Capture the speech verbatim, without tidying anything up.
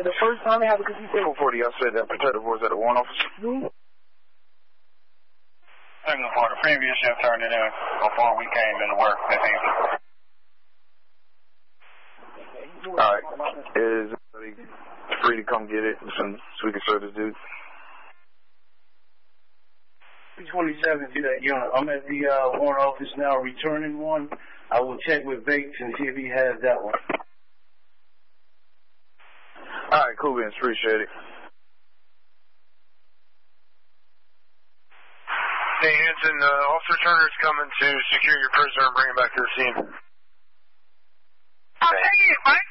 The first time they have a because he said four forty, I said that protective was at the warrant office. Hmm? Signal for the previous shift turned it in before we came into work this evening. Alright. Is everybody free to come get it so we can serve this dude? twenty-seven to that unit. I'm at the uh, warrant office now returning one. I will check with Bates and see if he has that one. Alright, cool, Vince. Appreciate it. Hey, Hanson, uh, Officer Turner's coming to secure your prisoner and bring him back to the scene. I'll take it, Mike.